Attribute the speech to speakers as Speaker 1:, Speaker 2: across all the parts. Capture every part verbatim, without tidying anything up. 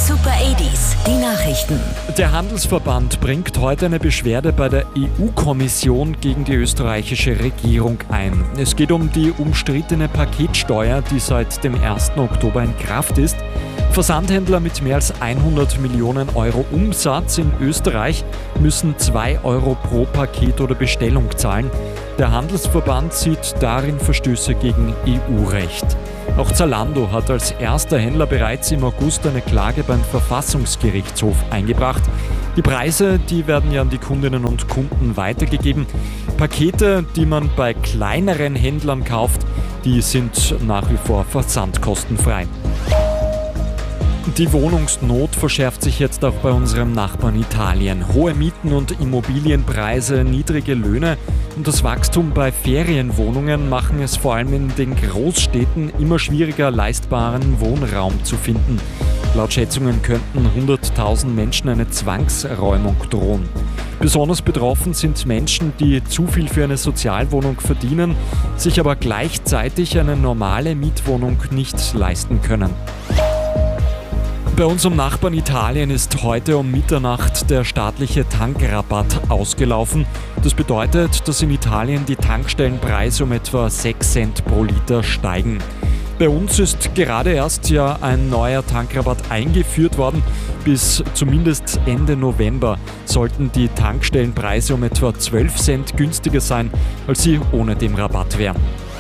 Speaker 1: Super achtziger, die Nachrichten.
Speaker 2: Der Handelsverband bringt heute eine Beschwerde bei der E U-Kommission gegen die österreichische Regierung ein. Es geht um die umstrittene Paketsteuer, die seit dem ersten Oktober in Kraft ist. Versandhändler mit mehr als hundert Millionen Euro Umsatz in Österreich müssen zwei Euro pro Paket oder Bestellung zahlen. Der Handelsverband sieht darin Verstöße gegen E U-Recht. Auch Zalando hat als erster Händler bereits im August eine Klage beim Verfassungsgerichtshof eingebracht. Die Preise, die werden ja an die Kundinnen und Kunden weitergegeben. Pakete, die man bei kleineren Händlern kauft, die sind nach wie vor versandkostenfrei. Die Wohnungsnot verschärft sich jetzt auch bei unserem Nachbarn Italien. Hohe Mieten und Immobilienpreise, niedrige Löhne und das Wachstum bei Ferienwohnungen machen es vor allem in den Großstädten immer schwieriger, leistbaren Wohnraum zu finden. Laut Schätzungen könnten hunderttausend Menschen eine Zwangsräumung drohen. Besonders betroffen sind Menschen, die zu viel für eine Sozialwohnung verdienen, sich aber gleichzeitig eine normale Mietwohnung nicht leisten können. Bei unserem Nachbarn Italien ist heute um Mitternacht der staatliche Tankrabatt ausgelaufen. Das bedeutet, dass in Italien die Tankstellenpreise um etwa sechs Cent pro Liter steigen. Bei uns ist gerade erst ja ein neuer Tankrabatt eingeführt worden. Bis zumindest Ende November sollten die Tankstellenpreise um etwa zwölf Cent günstiger sein, als sie ohne den Rabatt wären.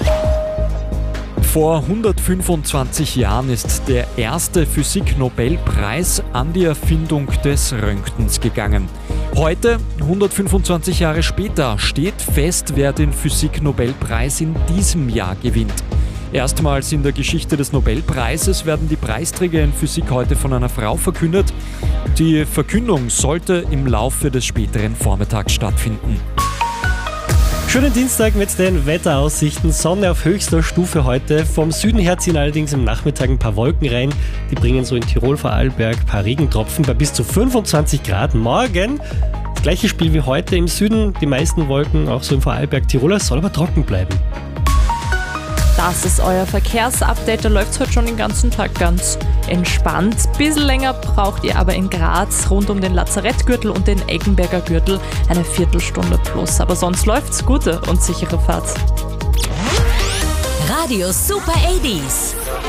Speaker 2: Vor hundertfünfundzwanzig Jahren ist der erste Physik-Nobelpreis an die Erfindung des Röntgens gegangen. Heute, hundertfünfundzwanzig Jahre später, steht fest, wer den Physik-Nobelpreis in diesem Jahr gewinnt. Erstmals in der Geschichte des Nobelpreises werden die Preisträger in Physik heute von einer Frau verkündet. Die Verkündung sollte im Laufe des späteren Vormittags stattfinden.
Speaker 3: Schönen Dienstag mit den Wetteraussichten. Sonne auf höchster Stufe heute. Vom Süden her ziehen allerdings im Nachmittag ein paar Wolken rein. Die bringen so in Tirol, Vorarlberg ein paar Regentropfen bei bis zu fünfundzwanzig Grad. Morgen das gleiche Spiel wie heute. Im Süden die meisten Wolken, auch so im Vorarlberg, Tiroler, soll aber trocken bleiben.
Speaker 4: Das ist euer Verkehrsupdate. Da läuft es heute schon den ganzen Tag ganz entspannt. Ein bisschen länger braucht ihr aber in Graz rund um den Lazarettgürtel und den Eggenberger Gürtel eine Viertelstunde plus. Aber sonst läuft's. Gute und sichere Fahrt.
Speaker 1: Radio Super achtziger.